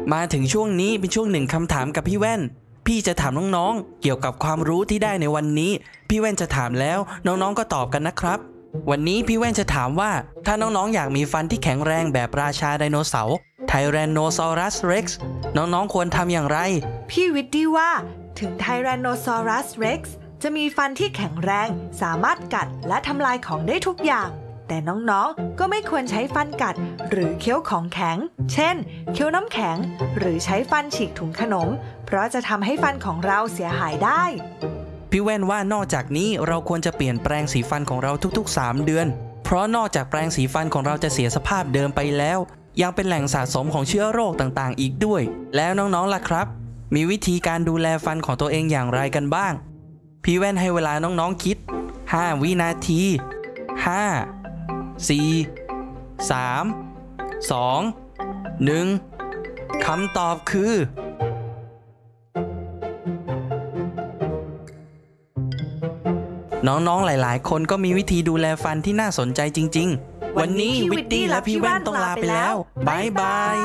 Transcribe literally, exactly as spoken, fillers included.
มาถึงช่วงนี้เป็นช่วงหนึ่งคำถามกับพี่แว่นพี่จะถามน้องๆเกี่ยวกับความรู้ที่ได้ในวันนี้พี่แว่นจะถามแล้วน้องๆก็ตอบกันนะครับวันนี้พี่แว่นจะถามว่าถ้าน้องๆอยากมีฟันที่แข็งแรงแบบราชาไดโนเสาร์ไทแรนโนซอรัสเร็กซ์น้องๆควรทำอย่างไรพี่วิดดี้ว่าถึงไทแรนโนซอรัสเร็กซ์จะมีฟันที่แข็งแรงสามารถกัดและทำลายของได้ทุกอย่างแต่น้องๆก็ไม่ควรใช้ฟันกัดหรือเคี้ยวของแข็งเช่นเคี้ยวน้ำแข็งหรือใช้ฟันฉีกถุงขนมเพราะจะทำให้ฟันของเราเสียหายได้พี่แว่นว่านอกจากนี้เราควรจะเปลี่ยนแปลงสีฟันของเราทุกๆสามเดือนเพราะนอกจากแปรงสีฟันของเราจะเสียสภาพเดิมไปแล้วยังเป็นแหล่งสะสมของเชื้อโรคต่างๆอีกด้วยแล้วน้องๆล่ะครับมีวิธีการดูแลฟันของตัวเองอย่างไรกันบ้างพี่แว่นให้เวลาน้องๆคิดห้าวินาทีห้า สี่ สาม สอง หนึ่งคำตอบคือน้องๆหลายๆคนก็มีวิธีดูแลฟันที่น่าสนใจจริงๆวันนี้วิดดี้และพี่แว่นต้องลาไปแล้วบ๊ายบาย